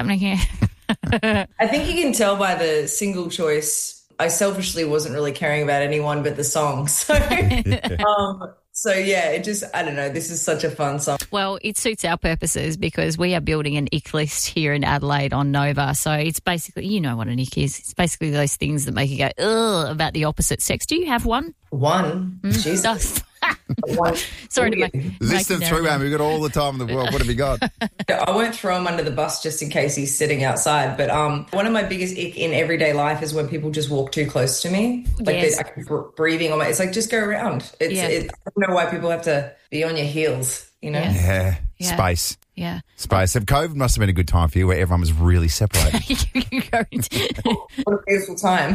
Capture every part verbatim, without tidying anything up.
I'm like, yeah. I think you can tell by the single choice, I selfishly wasn't really caring about anyone but the song. So, um, so yeah, it just, I don't know, this is such a fun song. Well, it suits our purposes because we are building an ick list here in Adelaide on Nova. So it's basically, you know what an ick is. It's basically those things that make you go, ugh, about the opposite sex. Do you have one? One? Mm? Jesus. One. Sorry to make, List make them through, Amy. We've got all the time in the world. What have you got? I won't throw him under the bus just in case he's sitting outside. But um, one of my biggest ick in everyday life is when people just walk too close to me. Like Yes. I keep breathing on my, it's like, just go around. It's, Yeah. it, I don't know why people have to be on your heels, you know? Yeah. Yeah. Yeah. Space. Yeah. Space. And COVID must have been a good time for you where everyone was really separated. You go into- What a beautiful time.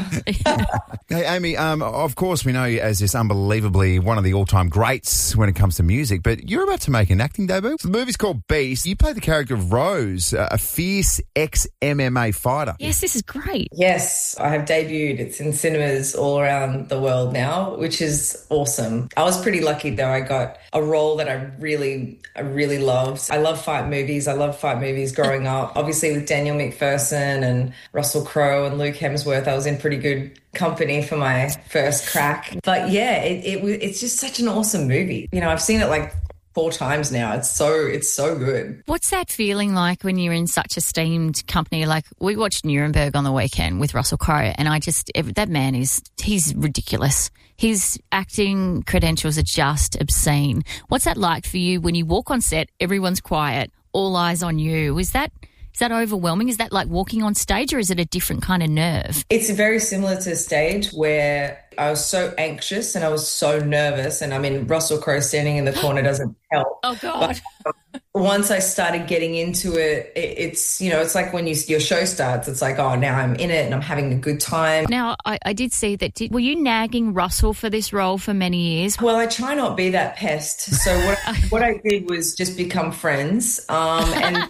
Hey, Amy, um, of course we know you as this unbelievably one of the all-time greats when it comes to music, but you're about to make an acting debut. So the movie's called Beast. You play the character of Rose, a fierce ex-M M A fighter. yes, this is great. Yes, I have debuted. It's in cinemas all around the world now, which is awesome. I was pretty lucky though. I got a role that I really, I really loved. I love fight movies. I love fight movies growing up. Obviously with Daniel McPherson and Russell Crowe and Luke Hemsworth, I was in pretty good company for my first crack. But yeah, it, it it's just such an awesome movie. You know, I've seen it like four times now. It's so it's so good. What's that feeling like when you're in such esteemed company? Like we watched Nuremberg on the weekend with Russell Crowe, and I just that man is he's ridiculous. His acting credentials are just obscene. What's that like for you when you walk on set? Everyone's quiet, all eyes on you. Is that is that overwhelming? Is that like walking on stage, or is it a different kind of nerve? It's very similar to stage where I was so anxious and I was so nervous. And I mean, Russell Crowe standing in the corner doesn't help. Oh God. But once I started getting into it, it, it's, you know, it's like when you, your show starts, it's like, oh, now I'm in it and I'm having a good time. Now, I, I did see that. Did, were you nagging Russell for this role for many years? Well, I try not be that pest. So what I, what I did was just become friends. Um, and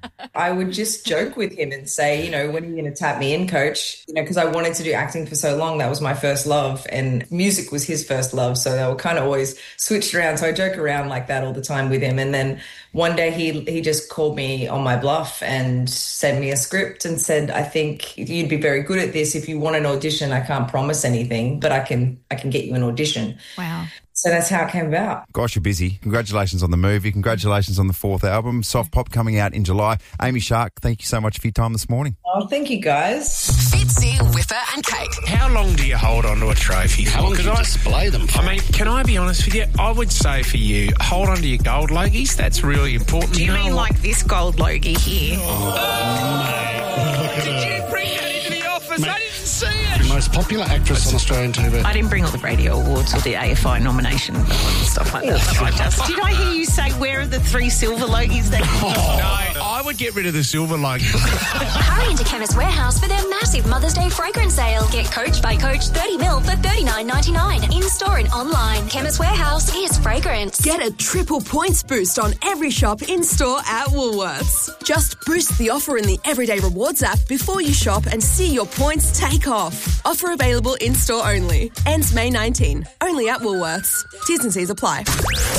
I would just joke with him and say, you know, when are you going to tap me in, coach? You know, because I wanted to do acting for so long. That was my first love and music was his first love. So they were kind of always switched around. So I joke around like that all the time with him. And then one day he he just called me on my bluff and sent me a script and said, I think you'd be very good at this. If you want an audition, I can't promise anything, but I can I can get you an audition. Wow. So that's how it came about. Gosh, you're busy. Congratulations on the movie. Congratulations on the fourth album, Soft Pop, coming out in July. Amy Shark, thank you so much for your time this morning. Oh, thank you, guys. Fitzy, Whipper and Kate. How long do you hold on to a trophy for? How long do you I, display them for? I mean, can I be honest with you? I would say for you, hold on to your gold Logies. That's really important. Do you know mean what? like this gold Logie here? Did you bring that into the office? I didn't see it. The most popular actress on Australian T V. I didn't bring all the radio awards or the A F I nomination and stuff like that. I just, did I hear you say where are the three silver Logies that No, I would get rid of the silver Logie. Hurry into Chemist Warehouse for their massive Mother's Day fragrance sale. Get Coach by Coach thirty mil for thirty-nine ninety-nine. In-store and online. Chemist Warehouse is fragrance. Get a triple points boost on every shop in-store at Woolworths. Just boost the offer in the Everyday Rewards app before you shop and see your points take off. Offer available in-store only. Ends May nineteenth. Only at Woolworths. T's and C's apply.